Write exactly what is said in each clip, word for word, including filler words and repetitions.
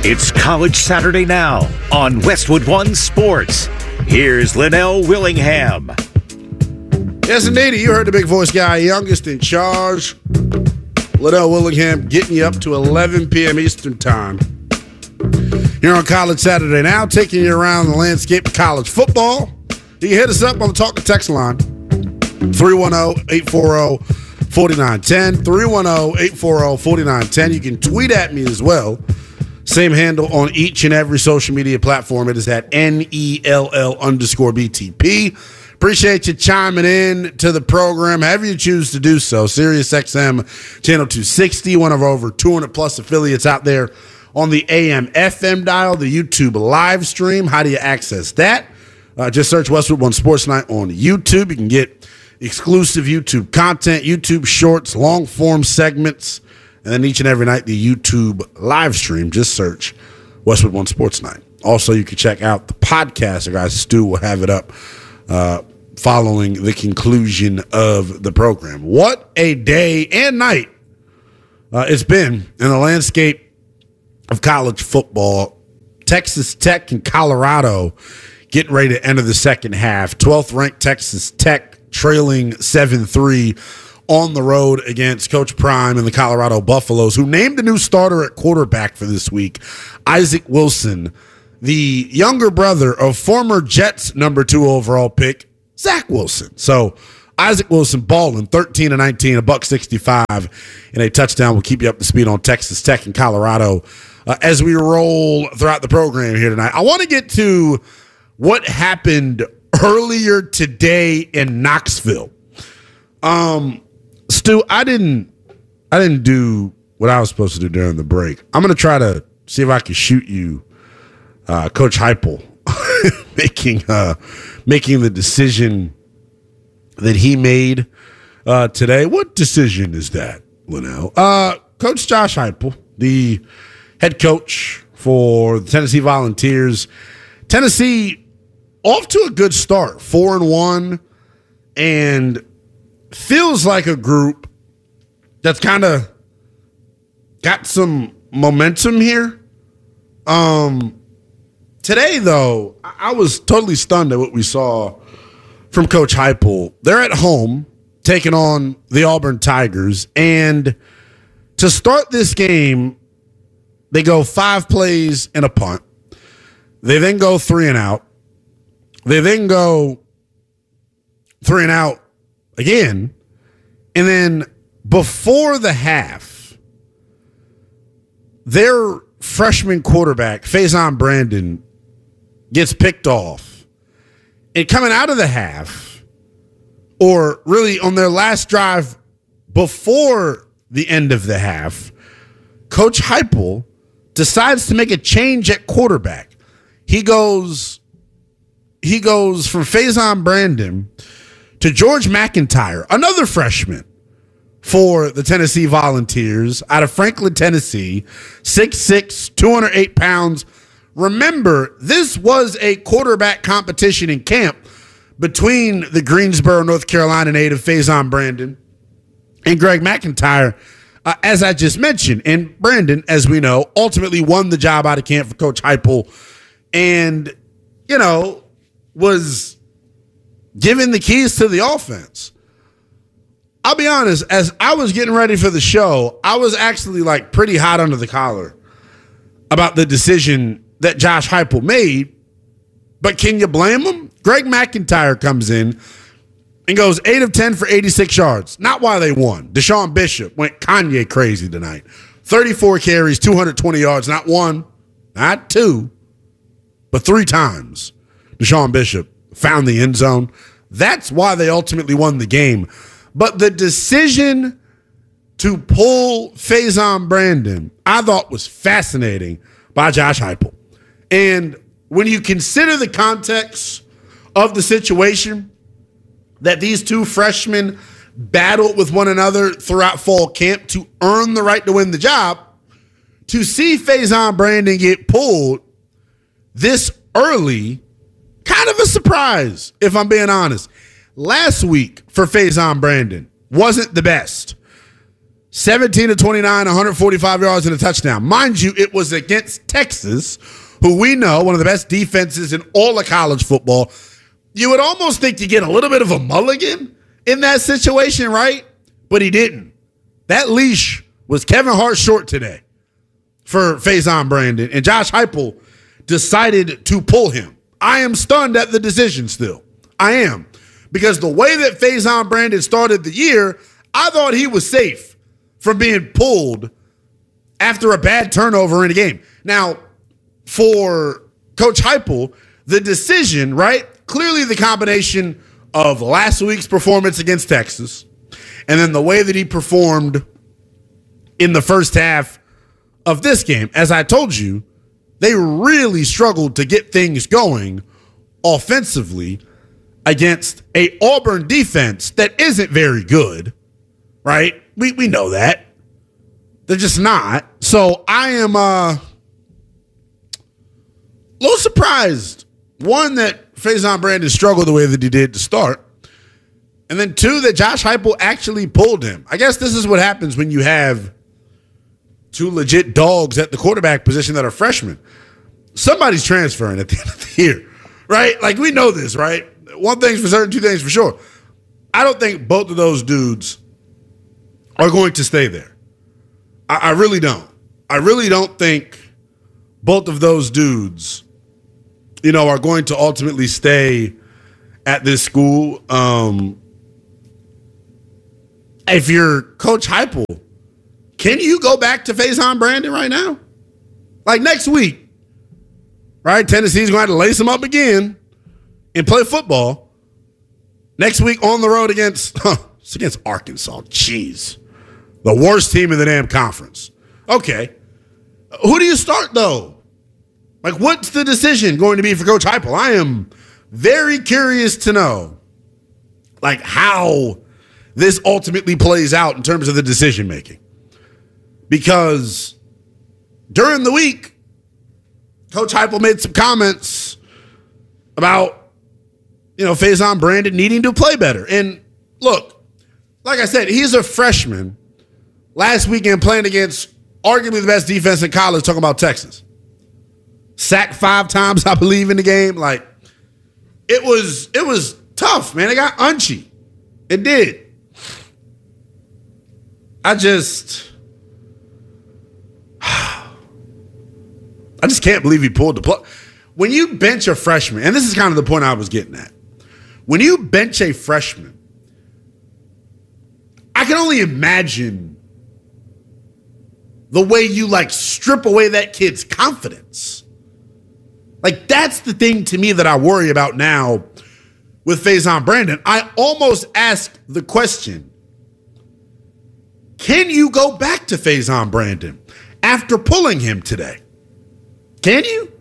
It's College Saturday Now on Westwood One Sports. Here's Linnell Willingham. Yes, indeed. You heard the big voice guy, youngest in charge. Linnell Willingham getting you up to eleven p.m. Eastern Time. Here on College Saturday Now, taking you around the landscape of college football. You can hit us up on the Talk and Text line, three one zero, eight four zero, four nine one zero, three one zero, eight four zero, four nine one zero. You can tweet at me as well. Same handle on each and every social media platform. It is at N E L L underscore B T P. Appreciate you chiming in to the program, however you choose to do so. Sirius X M Channel two sixty, one of our over two hundred plus affiliates out there on the A M F M dial, the YouTube live stream. How do you access that? Uh, just search Westwood One Sports Night on YouTube. You can get exclusive YouTube content, YouTube shorts, long-form segments, and then each and every night, the YouTube live stream. Just search Westwood One Sports Night. Also, you can check out the podcast. The guys, Stu will have it up uh, following the conclusion of the program. What a day and night uh, it's been in the landscape of college football. Texas Tech and Colorado getting ready to enter the second half. twelfth ranked Texas Tech trailing seven three on the road against Coach Prime and the Colorado Buffaloes, who named a new starter at quarterback for this week, Isaac Wilson, the younger brother of former Jets number two overall pick, Zach Wilson. So Isaac Wilson balling thirteen and nineteen, a buck sixty-five, and a touchdown. Will keep you up to speed on Texas Tech and Colorado uh, as we roll throughout the program here tonight. I want to get to what happened earlier today in Knoxville. Um, Stu, I didn't, I didn't do what I was supposed to do during the break. I'm going to try to see if I can shoot you, uh, Coach Heupel, making, uh, making the decision that he made uh, today. What decision is that, Linnell? Uh, Coach Josh Heupel, the head coach for the Tennessee Volunteers. Tennessee off to a good start, four and one, and feels like a group that's kind of got some momentum here. Um, today, though, I was totally stunned at what we saw from Coach Heupel. They're at home taking on the Auburn Tigers, and to start this game, they go five plays and a punt. They then go three and out. They then go three and out again. And then before the half, their freshman quarterback, Faison Brandon, gets picked off. And coming out of the half, or really on their last drive before the end of the half, Coach Heupel decides to make a change at quarterback. He goes, he goes from Faison Brandon to George McIntyre, another freshman for the Tennessee Volunteers out of Franklin, Tennessee, six six, two hundred eight pounds. Remember, this was a quarterback competition in camp between the Greensboro, North Carolina native Faison Brandon and Greg McIntyre, uh, as I just mentioned. And Brandon, as we know, ultimately won the job out of camp for Coach Heupel and, you know, was given the keys to the offense. I'll be honest, as I was getting ready for the show, I was actually like pretty hot under the collar about the decision that Josh Heupel made. But can you blame him? Greg McIntyre comes in and goes eight of ten for eighty-six yards. Not why they won. Deshaun Bishop went Kanye crazy tonight. thirty-four carries, two hundred twenty yards. Not one, not two, but three times Deshaun Bishop found the end zone. That's why they ultimately won the game. But the decision to pull Faison Brandon, I thought was fascinating by Josh Heupel. And when you consider the context of the situation, that these two freshmen battled with one another throughout fall camp to earn the right to win the job, to see Faison Brandon get pulled this early, kind of a surprise, if I'm being honest. Last week for Faison Brandon wasn't the best. seventeen to twenty-nine, one hundred forty-five yards and a touchdown. Mind you, it was against Texas, who we know, one of the best defenses in all of college football. You would almost think you get a little bit of a mulligan in that situation, right? But he didn't. That leash was Kevin Hart short today for Faison Brandon, and Josh Heupel decided to pull him. I am stunned at the decision still. I am. Because the way that Faison Brandon started the year, I thought he was safe from being pulled after a bad turnover in a game. Now, for Coach Heupel, the decision, right? Clearly the combination of last week's performance against Texas and then the way that he performed in the first half of this game. As I told you, they really struggled to get things going offensively against a Auburn defense that isn't very good, right? We we know that. They're just not. So I am uh, a little surprised. One, that Faison Brandon struggled the way that he did to start. And then two, that Josh Heupel actually pulled him. I guess this is what happens when you have two legit dogs at the quarterback position that are freshmen. Somebody's transferring at the end of the year, right? Like, we know this, right? One thing's for certain, two things for sure. I don't think both of those dudes are going to stay there. I, I really don't. I really don't think both of those dudes, you know, are going to ultimately stay at this school. Um, if you're Coach Heupel, can you go back to Faison Brandon right now? Like next week, right? Tennessee's going to have to lace him up again and play football. Next week on the road against, huh, it's against Arkansas. Jeez. The worst team in the damn conference. Okay. Who do you start, though? Like, what's the decision going to be for Coach Heupel? I am very curious to know, like, how this ultimately plays out in terms of the decision-making. Because during the week, Coach Heupel made some comments about, you know, Faison Brandon needing to play better. And look, like I said, he's a freshman last weekend playing against arguably the best defense in college, talking about Texas. Sacked five times, I believe, in the game. Like, it was, it was tough, man. It got unchy. It did. I just... I just can't believe he pulled the plug. When you bench a freshman, and this is kind of the point I was getting at. When you bench a freshman, I can only imagine the way you, like, strip away that kid's confidence. Like, that's the thing to me that I worry about now with Faison Brandon. I almost ask the question, can you go back to Faison Brandon after pulling him today? Can you?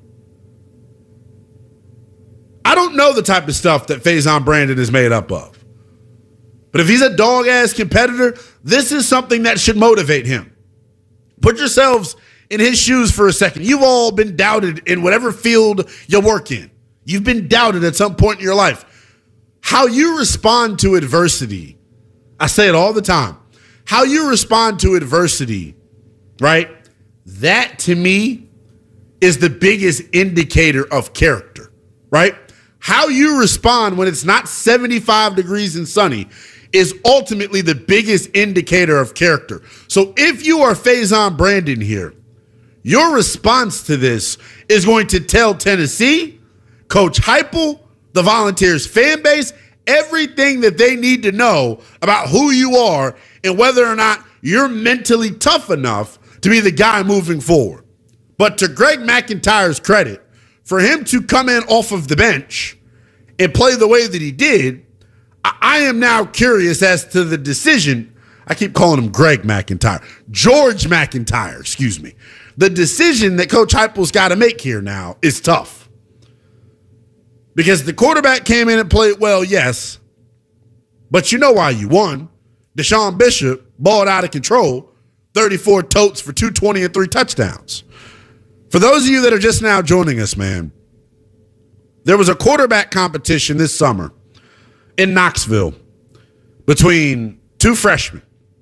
I don't know the type of stuff that Faison Brandon is made up of. But if he's a dog-ass competitor, this is something that should motivate him. Put yourselves in his shoes for a second. You've all been doubted in whatever field you work in. You've been doubted at some point in your life. How you respond to adversity, I say it all the time, how you respond to adversity, right? That, to me, is the biggest indicator of character, right? How you respond when it's not seventy-five degrees and sunny is ultimately the biggest indicator of character. So if you are Faison Brandon here, your response to this is going to tell Tennessee, Coach Heupel, the Volunteers fan base, everything that they need to know about who you are and whether or not you're mentally tough enough to be the guy moving forward. But to Greg McIntyre's credit, for him to come in off of the bench and play the way that he did, I am now curious as to the decision. I keep calling him Greg McIntyre. George McIntyre, excuse me. The decision that Coach Heupel's got to make here now is tough. Because the quarterback came in and played well, yes. But you know why you won. Deshaun Bishop balled out of control, thirty-four totes for two twenty and three touchdowns. For those of you that are just now joining us, man, there was a quarterback competition this summer in Knoxville between two freshmen.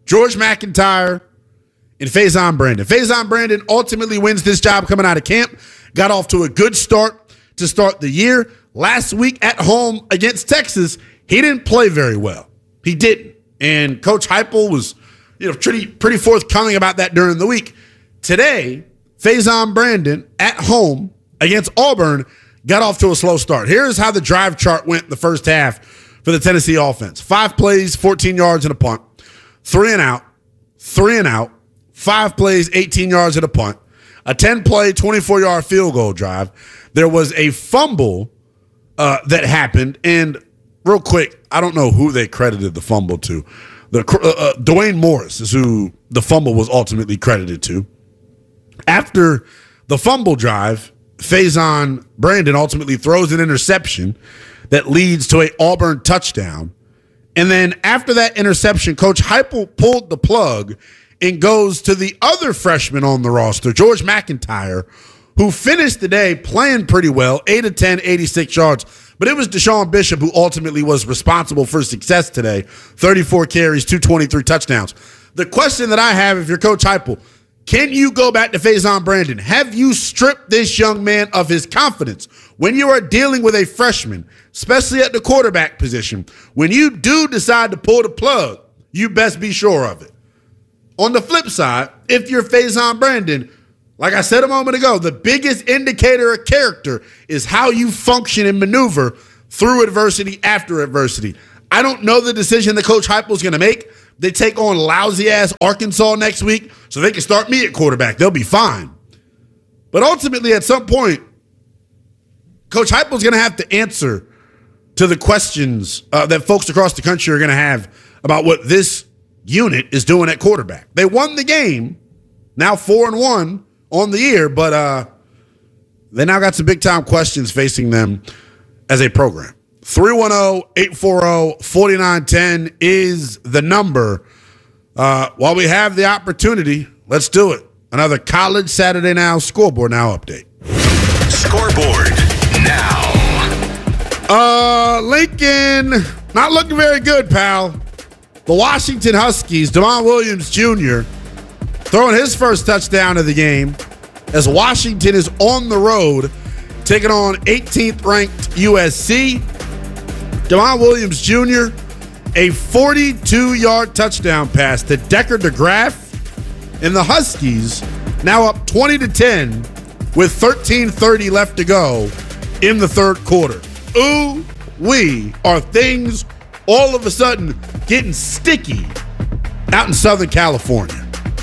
George McIntyre and Faison Brandon. Faison Brandon ultimately wins this job coming out of camp. Got off to a good start to start the year. Last week at home against Texas, he didn't play very well. He didn't. And Coach Heupel was, you know, pretty, pretty forthcoming about that during the week. Today, Faison Brandon at home against Auburn got off to a slow start. Here's how the drive chart went the first half for the Tennessee offense. Five plays, fourteen yards and a punt. Three and out, three and out, five plays, eighteen yards and a punt. A ten-play, twenty-four-yard field goal drive. There was a fumble uh, that happened, and real quick, I don't know who they credited the fumble to. The uh, uh, Dwayne Morris is who the fumble was ultimately credited to. After the fumble drive, Faison Brandon ultimately throws an interception that leads to an Auburn touchdown. And then after that interception, Coach Heupel pulled the plug and goes to the other freshman on the roster, George McIntyre, who finished the day playing pretty well, eight of ten, eighty-six yards. But it was Deshaun Bishop who ultimately was responsible for success today, thirty-four carries, two twenty-three touchdowns. The question that I have, if you're Coach Heupel, can you go back to Faison Brandon? Have you stripped this young man of his confidence when you are dealing with a freshman, especially at the quarterback position? When you do decide to pull the plug, you best be sure of it. On the flip side, if you're Faison Brandon, like I said a moment ago, the biggest indicator of character is how you function and maneuver through adversity after adversity. I don't know the decision that Coach Heupel is going to make. They take on lousy-ass Arkansas next week, so they can start me at quarterback. They'll be fine. But ultimately, at some point, Coach Heupel is going to have to answer to the questions uh, that folks across the country are going to have about what this unit is doing at quarterback. They won the game, now four and one on the year, but uh, they now got some big-time questions facing them as a program. three one zero, eight four zero, four nine one zero is the number. Uh, while we have the opportunity, let's do it. Another College Saturday Now Scoreboard Now update. Scoreboard Now. Uh, Lincoln, not looking very good, pal. The Washington Huskies, Damon Williams Junior, throwing his first touchdown of the game as Washington is on the road taking on eighteenth ranked U S C. Damon Williams Junior, a forty-two-yard touchdown pass to Decker DeGraff, and the Huskies now up twenty to ten with thirteen thirty left to go in the third quarter. Ooh, we are things all of a sudden getting sticky out in Southern California.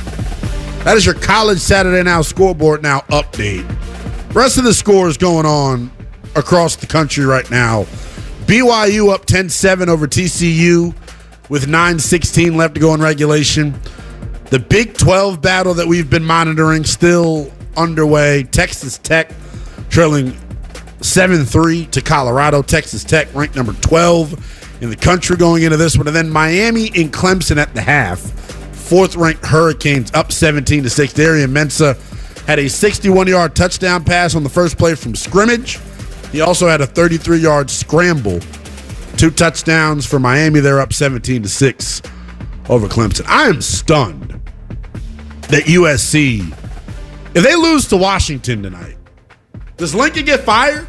That is your College Saturday Now Scoreboard Now update. Rest of the scores going on across the country right now. B Y U up ten seven over T C U with nine sixteen left to go in regulation. The Big twelve battle that we've been monitoring still underway. Texas Tech trailing seven three to Colorado. Texas Tech ranked number twelve in the country going into this one. And then Miami and Clemson at the half. Fourth-ranked Hurricanes up seventeen to six. Darian Mensah had a sixty-one-yard touchdown pass on the first play from scrimmage. He also had a thirty-three-yard scramble. Two touchdowns for Miami. They're up seventeen to six over Clemson. I am stunned that U S C, if they lose to Washington tonight, does Lincoln get fired?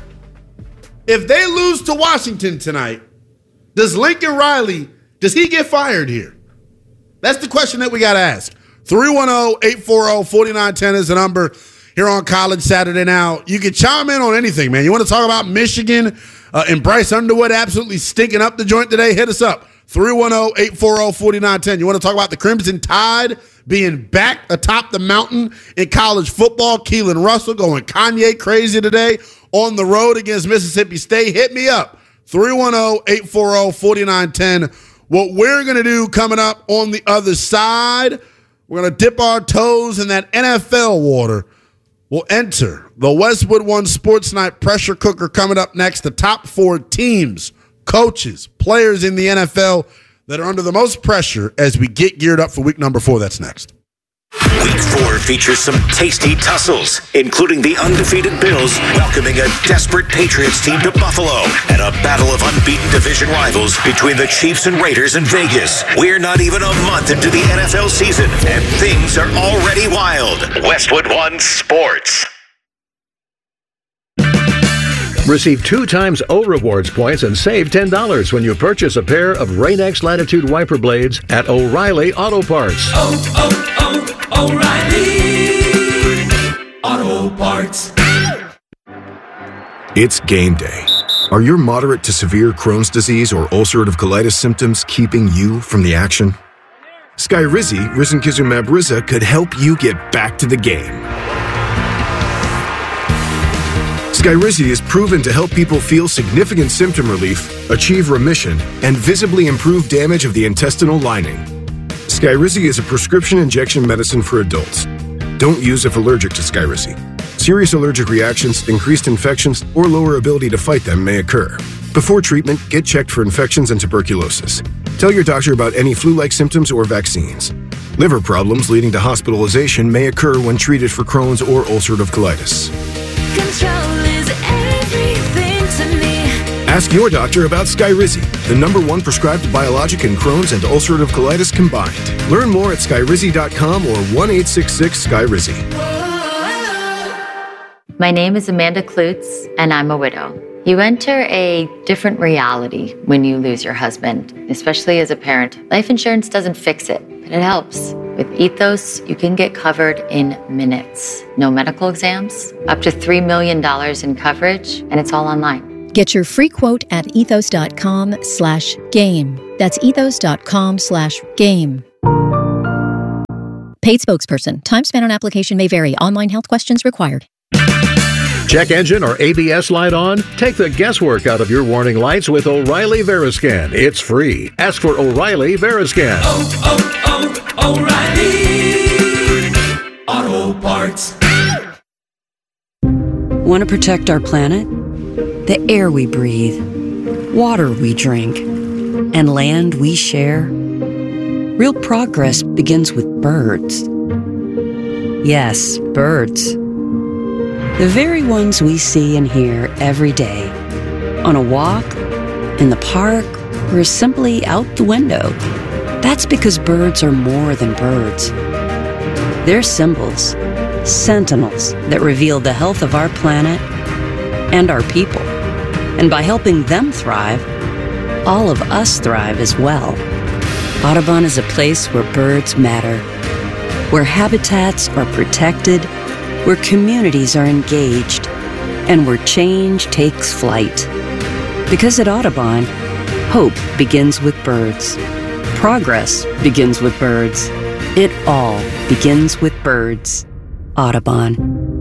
If they lose to Washington tonight, does Lincoln Riley, does he get fired here? That's the question that we got to ask. three one zero, eight four zero, four nine one zero is the number here on College Saturday Now. You can chime in on anything, man. You want to talk about Michigan uh, and Bryce Underwood absolutely stinking up the joint today? Hit us up. three one zero, eight four zero, four nine one zero. You want to talk about the Crimson Tide being back atop the mountain in college football? Keelan Russell going Kanye crazy today on the road against Mississippi State. Hit me up. three one zero, eight four zero, four nine one zero. What we're going to do coming up on the other side, we're going to dip our toes in that N F L water. We'll enter the Westwood One Sports Night pressure cooker coming up next. The top four teams, coaches, players in the N F L that are under the most pressure as we get geared up for week number four. That's next. Week four features some tasty tussles, including the undefeated Bills welcoming a desperate Patriots team to Buffalo and a battle of unbeaten division rivals between the Chiefs and Raiders in Vegas. We're not even a month into the N F L season, and things are already wild. Westwood One Sports. Receive two times O Rewards points and save ten dollars when you purchase a pair of Rain-X Latitude wiper blades at O'Reilly Auto Parts. Oh, oh, oh, O'Reilly Auto Parts. It's game day. Are your moderate to severe Crohn's disease or ulcerative colitis symptoms keeping you from the action? Skyrizi, risankizumab Riza, could help you get back to the game. Skyrizi is proven to help people feel significant symptom relief, achieve remission, and visibly improve damage of the intestinal lining. Skyrizi is a prescription injection medicine for adults. Don't use if allergic to Skyrizi. Serious allergic reactions, increased infections, or lower ability to fight them may occur. Before treatment, get checked for infections and tuberculosis. Tell your doctor about any flu-like symptoms or vaccines. Liver problems leading to hospitalization may occur when treated for Crohn's or ulcerative colitis. Control is everything to me. Ask your doctor about Skyrizi, the number one prescribed biologic in Crohn's and ulcerative colitis combined. Learn more at skyrizi dot com or one eight six six Skyrizi. My name is Amanda Klutz, and I'm a widow. You enter a different reality when you lose your husband, especially as a parent. Life insurance doesn't fix it, but it helps. With Ethos, you can get covered in minutes. No medical exams, up to three million dollars in coverage, and it's all online. Get your free quote at ethos.com slash game. That's ethos.com slash game. Paid spokesperson. Time spent on application may vary. Online health questions required. Check engine or A B S light on? Take the guesswork out of your warning lights with O'Reilly Veriscan. It's free. Ask for O'Reilly Veriscan. Oh, oh, oh, O'Reilly Auto Parts. Want to protect our planet? The air we breathe, water we drink, and land we share? Real progress begins with birds. Yes, birds. The very ones we see and hear every day. On a walk, in the park, or simply out the window. That's because birds are more than birds. They're symbols, sentinels that reveal the health of our planet and our people. And by helping them thrive, all of us thrive as well. Audubon is a place where birds matter, where habitats are protected, where communities are engaged, and where change takes flight. Because at Audubon, hope begins with birds. Progress begins with birds. It all begins with birds. Audubon.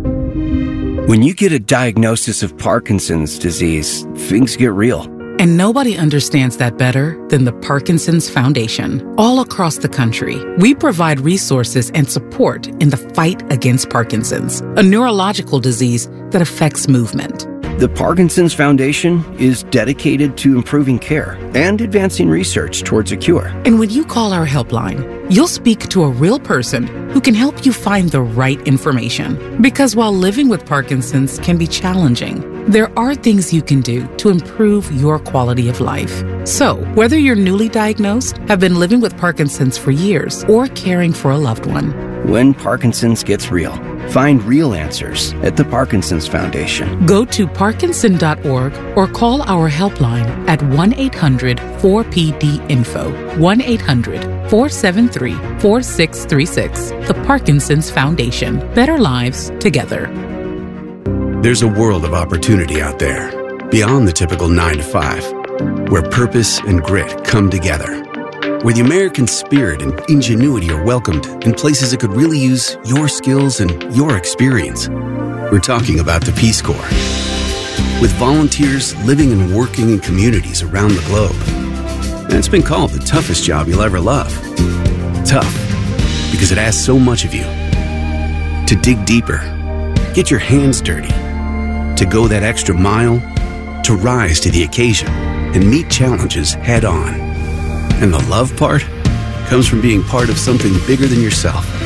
When you get a diagnosis of Parkinson's disease, things get real. And nobody understands that better than the Parkinson's Foundation. All across the country, we provide resources and support in the fight against Parkinson's, a neurological disease that affects movement. The Parkinson's Foundation is dedicated to improving care and advancing research towards a cure. And when you call our helpline, you'll speak to a real person who can help you find the right information. Because while living with Parkinson's can be challenging, there are things you can do to improve your quality of life. So, whether you're newly diagnosed, have been living with Parkinson's for years, or caring for a loved one, when Parkinson's gets real, find real answers at the Parkinson's Foundation. Go to parkinson dot org or call our helpline at one eight hundred four P D info, one eight hundred four seven three four six three six. The Parkinson's Foundation. Better lives together. There's a world of opportunity out there, beyond the typical nine to five, where purpose and grit come together, where the American spirit and ingenuity are welcomed in places that could really use your skills and your experience. We're talking about the Peace Corps. With volunteers living and working in communities around the globe. And it's been called the toughest job you'll ever love. Tough, because it asks so much of you. To dig deeper, get your hands dirty, to go that extra mile, to rise to the occasion and meet challenges head on. And the love part comes from being part of something bigger than yourself.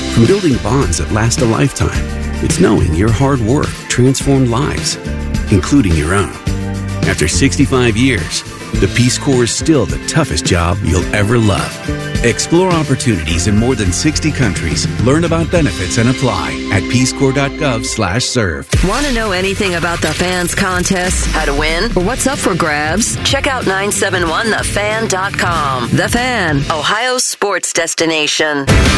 From building bonds that last a lifetime, it's knowing your hard work transformed lives, including your own. After sixty-five years, the Peace Corps is still the toughest job you'll ever love. Explore opportunities in more than sixty countries. Learn about benefits and apply at peacecorps.gov slash serve. Want to know anything about the Fan's contest, how to win, or what's up for grabs? Check out nine seven one the fan dot com. The Fan, Ohio's sports destination.